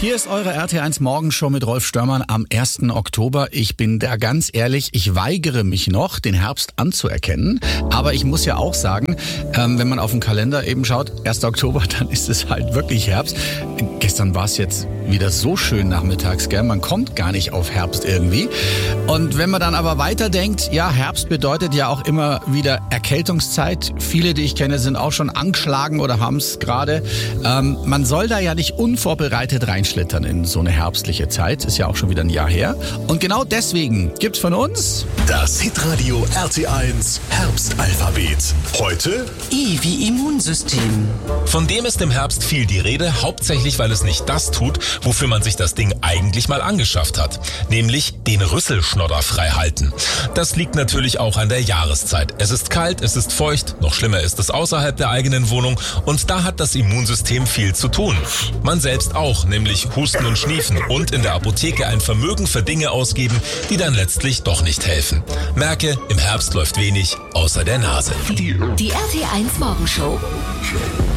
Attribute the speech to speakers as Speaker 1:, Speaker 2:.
Speaker 1: Hier ist eure RT1 Morgenshow mit Rolf Störmann am 1. Oktober. Ich bin da ganz ehrlich, ich weigere mich noch, den Herbst anzuerkennen. Aber ich muss ja auch sagen, wenn man auf den Kalender eben schaut, 1. Oktober, dann ist es halt wirklich Herbst. Gestern war es jetzt wieder so schön nachmittags, gell? Man kommt gar nicht auf Herbst irgendwie. Und wenn man dann aber weiterdenkt, ja, Herbst bedeutet ja auch immer wieder Erkältungszeit. Viele, die ich kenne, sind auch schon angeschlagen oder haben es gerade. Man soll da ja nicht unvorbereitet reinschlittern in so eine herbstliche Zeit. Ist ja auch schon wieder ein Jahr her. Und genau deswegen gibt's von uns
Speaker 2: das Hitradio RT1 Herbstalphabet. Heute
Speaker 3: I wie Immunsystem.
Speaker 4: Von dem ist im Herbst viel die Rede, hauptsächlich weil es nicht das tut, wofür man sich das Ding eigentlich mal angeschafft hat. Nämlich den Rüsselschnodder frei halten. Das liegt natürlich auch an der Jahreszeit. Es ist kalt, es ist feucht, noch schlimmer ist es außerhalb der eigenen Wohnung und da hat das Immunsystem viel zu tun. Man selbst auch, nämlich husten und schniefen und in der Apotheke ein Vermögen für Dinge ausgeben, die dann letztlich doch nicht helfen. Merke, im Herbst läuft wenig außer der Nase.
Speaker 5: Die RT1 Morgenshow.